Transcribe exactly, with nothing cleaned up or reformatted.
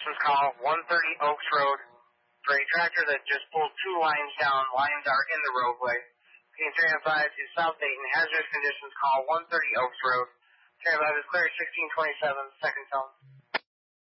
Call one thirty Oaks Road for a tractor that just pulled two lines down. Lines are in the roadway. Can three oh five to South Dayton. Hazardous conditions. Call one thirty Oaks Road. three oh five is clear. sixteen twenty-seven. Second tone.